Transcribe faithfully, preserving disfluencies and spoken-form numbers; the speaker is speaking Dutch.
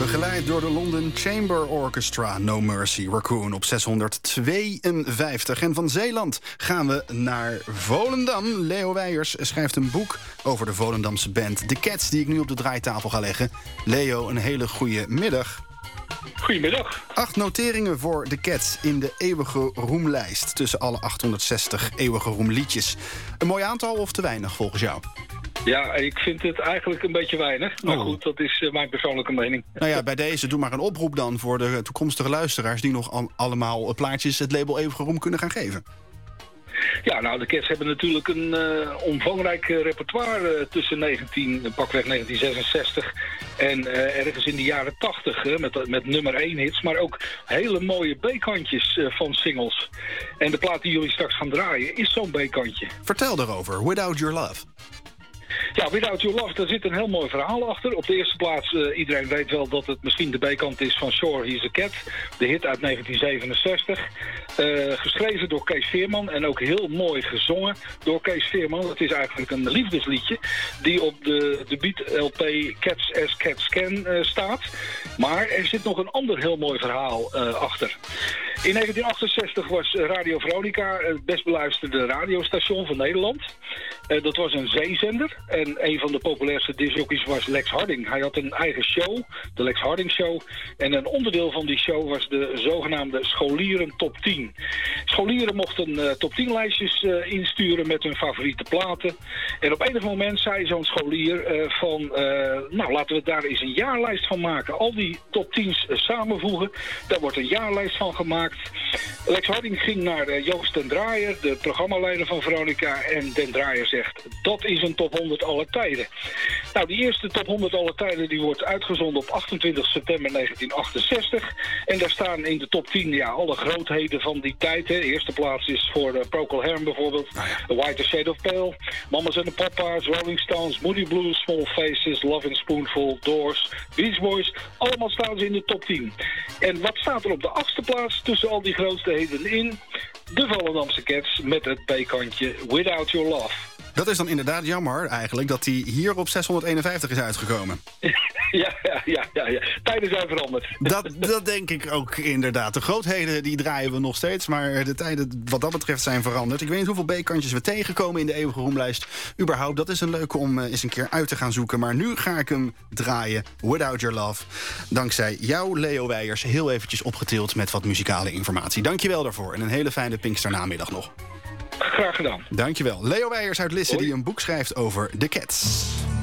Begeleid door de London Chamber Orchestra, No Mercy Raccoon op zeshonderdtweeënvijftig. En van Zeeland gaan we naar Volendam. Leo Wijers schrijft een boek over de Volendamse band The Cats, die ik nu op de draaitafel ga leggen. Leo, een hele goede middag. Goedemiddag. Acht noteringen voor The Cats in de eeuwige roemlijst tussen alle achthonderdzestig eeuwige roemliedjes. Een mooi aantal of te weinig volgens jou? Ja, ik vind het eigenlijk een beetje weinig. Maar oh. goed, dat is uh, mijn persoonlijke mening. Nou ja, bij deze doe maar een oproep dan voor de toekomstige luisteraars die nog al, allemaal plaatjes het label eeuwige roem kunnen gaan geven. Ja, nou, de Cats hebben natuurlijk een uh, omvangrijk uh, repertoire uh, tussen negentien, pakweg negentien zesenzestig en uh, ergens in de jaren tachtig, uh, met, met nummer één hits, maar ook hele mooie B-kantjes uh, van singles. En de plaat die jullie straks gaan draaien is zo'n B-kantje. Vertel daarover, Without Your Love. Ja, Without Your Love, daar zit een heel mooi verhaal achter. Op de eerste plaats, uh, iedereen weet wel dat het misschien de B-kant is van Sure He's a Cat. De hit uit negentien zevenenzestig. Uh, geschreven door Kees Veerman en ook heel mooi gezongen door Kees Veerman. Het is eigenlijk een liefdesliedje die op de debuut-L P Cats as Cats Can uh, staat. Maar er zit nog een ander heel mooi verhaal uh, achter. In negentien achtenzestig was Radio Veronica het best beluisterde radiostation van Nederland. Uh, dat was een zeezender. En een van de populairste discjockeys was Lex Harding. Hij had een eigen show, de Lex Harding Show. En een onderdeel van die show was de zogenaamde scholieren top tien. Scholieren mochten uh, top tien lijstjes uh, insturen met hun favoriete platen. En op enig moment zei zo'n scholier uh, van... Uh, nou, laten we daar eens een jaarlijst van maken. Al die top tien's uh, samenvoegen. Daar wordt een jaarlijst van gemaakt. Lex Harding ging naar uh, Joost den Draaier, de programmaleider van Veronica. En den Draaier zegt, dat is een top honderd aller tijden. Nou, die eerste top honderd aller tijden die wordt uitgezonden op achtentwintig september negentien achtenzestig. En daar staan in de top tien ja, alle grootheden van die tijd. Hè. De eerste plaats is voor uh, Procol Harum bijvoorbeeld. The White Shade of Pale, Mamas and the Papas, Rolling Stones, Moody Blues, Small Faces, Love and Spoonful, Doors, Beach Boys. Allemaal staan ze in de top tien. En wat staat er op de achtste plaats tussen al die grootheden in? De Volendamse Cats met het B-kantje Without Your Love. Dat is dan inderdaad jammer eigenlijk dat hij hier op zeshonderdeenenvijftig is uitgekomen. Ja, ja, ja, ja, ja. Tijden zijn veranderd. Dat, dat denk ik ook inderdaad. De grootheden die draaien we nog steeds, maar de tijden wat dat betreft zijn veranderd. Ik weet niet hoeveel B-kantjes we tegenkomen in de eeuwige roemlijst. Überhaupt, dat is een leuke om uh, eens een keer uit te gaan zoeken. Maar nu ga ik hem draaien, Without Your Love. Dankzij jou, Leo Wijers, heel eventjes opgetild met wat muzikale informatie. Dankjewel daarvoor en een hele fijne Pinksternamiddag nog. Graag gedaan. Dankjewel. Leo Wijers uit Lisse die een boek schrijft over The Cats.